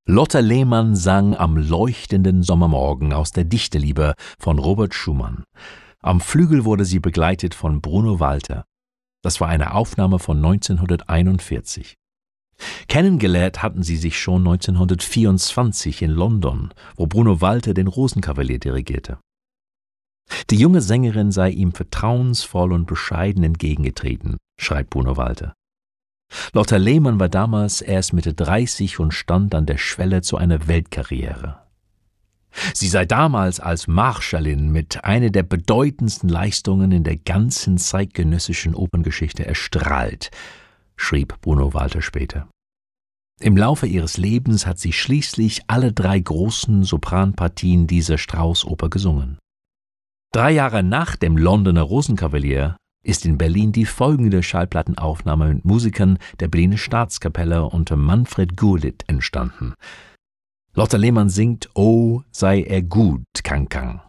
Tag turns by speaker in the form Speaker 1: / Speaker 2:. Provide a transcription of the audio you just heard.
Speaker 1: Lotte Lehmann sang Am leuchtenden Sommermorgen aus der Dichterliebe von Robert Schumann. Am Flügel wurde sie begleitet von Bruno Walter. Das war eine Aufnahme von 1941. Kennengelernt hatten sie sich schon 1924 in London, wo Bruno Walter den Rosenkavalier dirigierte. Die junge Sängerin sei ihm vertrauensvoll und bescheiden entgegengetreten, schreibt Bruno Walter. Lotte Lehmann war damals erst Mitte 30 und stand an der Schwelle zu einer Weltkarriere. Sie sei damals als Marschallin mit einer der bedeutendsten Leistungen in der ganzen zeitgenössischen Operngeschichte erstrahlt, schrieb Bruno Walter später. Im Laufe ihres Lebens hat sie schließlich alle 3 großen Sopranpartien dieser Strauß-Oper gesungen. 3 Jahre nach dem Londoner Rosenkavalier ist in Berlin die folgende Schallplattenaufnahme mit Musikern der Berliner Staatskapelle unter Manfred Gurlitt entstanden. Lotte Lehmann singt »Oh, sei er gut, Kang Kang«.